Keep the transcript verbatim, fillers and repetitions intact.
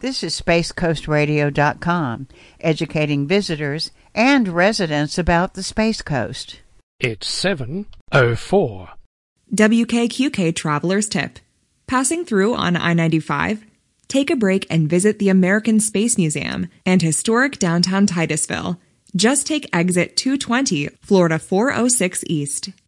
This is space coast radio dot com, educating visitors and residents about the Space Coast. It's seven oh four. W K Q K Traveler's Tip. Passing through on I ninety-five, take a break and visit the American Space Museum and historic downtown Titusville. Just take exit two twenty, Florida four oh six East.